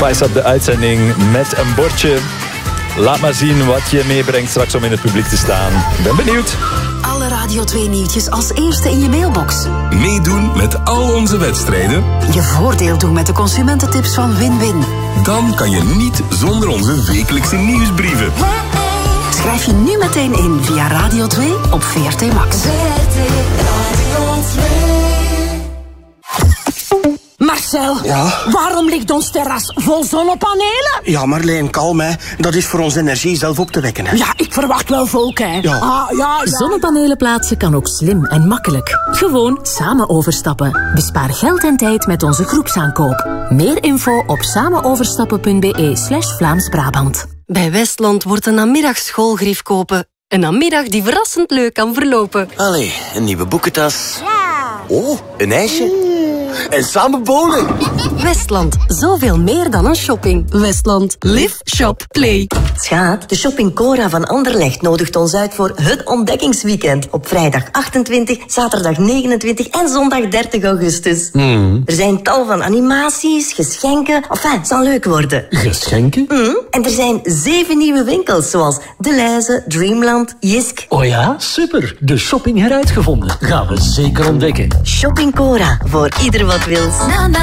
Spice up de uitzending met een bordje. Laat maar zien wat je meebrengt straks om in het publiek te staan. Ik ben benieuwd. Alle Radio 2 nieuwtjes als eerste in je mailbox. Meedoen met al onze wedstrijden. Je voordeel doen met de consumententips van Win-Win. Dan kan je niet zonder onze wekelijkse nieuwsbrieven. Schrijf je nu meteen in via Radio 2 op VRT Max. Marcel, ja? Waarom ligt ons terras vol zonnepanelen? Ja, Marleen, kalm, hè. Dat is voor onze energie zelf op te wekken, hè. Ja, ik verwacht wel volk, hè. Ja. Ja. Zonnepanelen plaatsen kan ook slim en makkelijk. Gewoon samen overstappen. Bespaar geld en tijd met onze groepsaankoop. Meer info op samenoverstappen.be/Vlaams-Brabant. Bij Westland wordt een namiddag schoolgrief kopen een namiddag die verrassend leuk kan verlopen. Allee, een nieuwe boekentas. Ja. Oh, een ijsje. En samen bowlen. Westland, zoveel meer dan een shopping. Westland, live, shop, play. Schaat, de shopping Cora van Anderlecht nodigt ons uit voor het ontdekkingsweekend. Op vrijdag 28, zaterdag 29 en zondag 30 augustus. Er zijn tal van animaties, geschenken. Enfin, het zal leuk worden. Geschenken? En er zijn 7 nieuwe winkels, zoals De Leize, Dreamland, Jisk. Oh ja, super. De shopping heruitgevonden. Gaan we zeker ontdekken. Shopping Cora, voor ieder wat wils.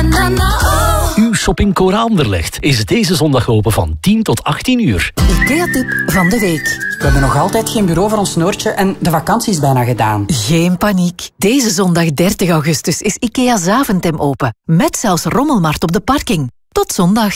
Uw shopping Cora Anderlecht is deze zondag open van 10 tot 18 uur. IKEA-tip van de week. We hebben nog altijd geen bureau voor ons Noortje en de vakantie is bijna gedaan. Geen paniek. Deze zondag 30 augustus is IKEA Zaventem open. Met zelfs rommelmarkt op de parking. Tot zondag.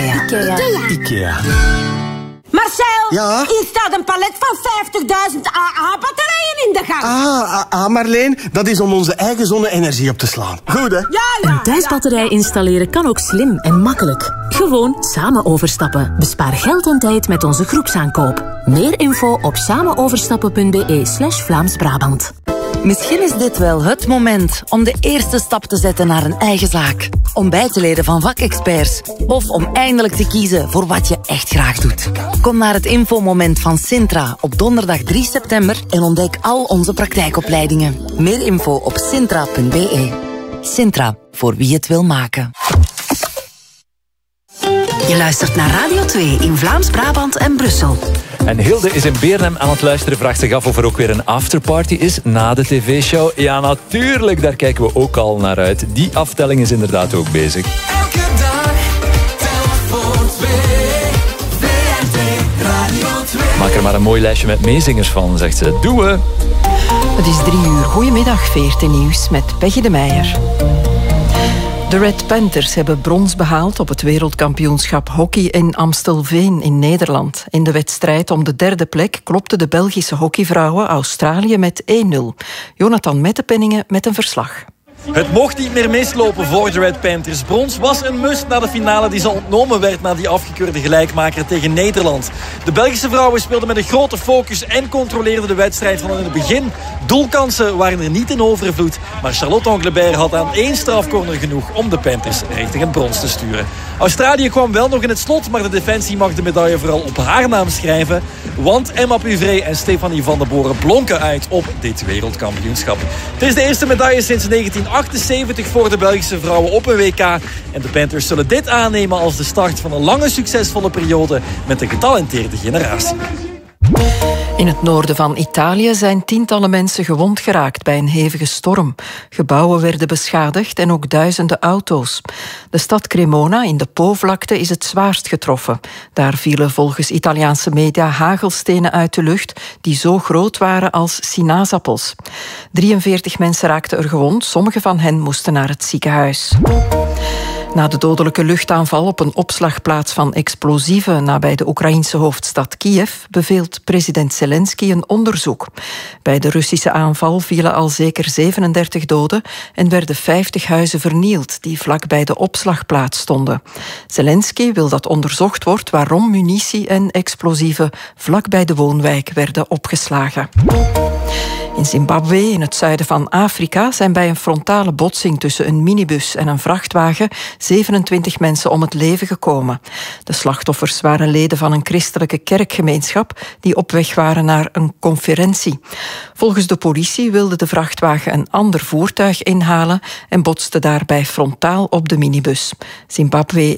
IKEA. Marcel, ja? hier staat een palet van 50.000 AA-batterijen in de gang. Marleen, dat is om onze eigen zonne-energie op te slaan. Goed, hè? Ja. Een thuisbatterij installeren kan ook slim en makkelijk. Gewoon samen overstappen. Bespaar geld en tijd met onze groepsaankoop. Meer info op samenoverstappen.be/Vlaams-Brabant. Misschien is dit wel het moment om de eerste stap te zetten naar een eigen zaak. Om bij te leren van vakexperts. Of om eindelijk te kiezen voor wat je echt graag doet. Kom naar het infomoment van Sintra op donderdag 3 september en ontdek al onze praktijkopleidingen. Meer info op sintra.be. Sintra, voor wie het wil maken. Je luistert naar Radio 2 in Vlaams-Brabant en Brussel. En Hilde is in Beernem aan het luisteren. Vraagt zich af of er ook weer een afterparty is na de tv-show. Ja, natuurlijk. Daar kijken we ook al naar uit. Die aftelling is inderdaad ook bezig. Elke dag, tel voor 2. VRT Radio 2. Maak er maar een mooi lijstje met meezingers van, zegt ze. Doen we. Het is 3 uur. Goedemiddag, VRT Nieuws met Peggy de Meijer. De Red Panthers hebben brons behaald op het wereldkampioenschap hockey in Amstelveen in Nederland. In de wedstrijd om de 3e plek klopten de Belgische hockeyvrouwen Australië met 1-0. Jonathan Mettepenningen met een verslag. Het mocht niet meer mislopen voor de Red Panthers. Brons was een must na de finale die ze ontnomen werd na die afgekeurde gelijkmaker tegen Nederland. De Belgische vrouwen speelden met een grote focus en controleerden de wedstrijd van in het begin. Doelkansen waren er niet in overvloed, maar Charlotte Anglebert had aan 1 strafcorner genoeg om de Panthers richting het brons te sturen. Australië kwam wel nog in het slot, maar de defensie mag de medaille vooral op haar naam schrijven. Want Emma Puvray en Stefanie van der Boren blonken uit op dit wereldkampioenschap. Het is de eerste medaille sinds 1978 voor de Belgische vrouwen op een WK. En de Panthers zullen dit aannemen als de start van een lange succesvolle periode met een getalenteerde generatie. In het noorden van Italië zijn tientallen mensen gewond geraakt bij een hevige storm. Gebouwen werden beschadigd en ook duizenden auto's. De stad Cremona in de Po-vlakte is het zwaarst getroffen. Daar vielen volgens Italiaanse media hagelstenen uit de lucht die zo groot waren als sinaasappels. 43 mensen raakten er gewond, sommige van hen moesten naar het ziekenhuis. Na de dodelijke luchtaanval op een opslagplaats van explosieven nabij de Oekraïense hoofdstad Kiev beveelt president Zelensky een onderzoek. Bij de Russische aanval vielen al zeker 37 doden en werden 50 huizen vernield die vlak bij de opslagplaats stonden. Zelensky wil dat onderzocht wordt waarom munitie en explosieven vlak bij de woonwijk werden opgeslagen. In Zimbabwe, in het zuiden van Afrika, zijn bij een frontale botsing tussen een minibus en een vrachtwagen 27 mensen om het leven gekomen. De slachtoffers waren leden van een christelijke kerkgemeenschap die op weg waren naar een conferentie. Volgens de politie wilde de vrachtwagen een ander voertuig inhalen en botste daarbij frontaal op de minibus. Zimbabwe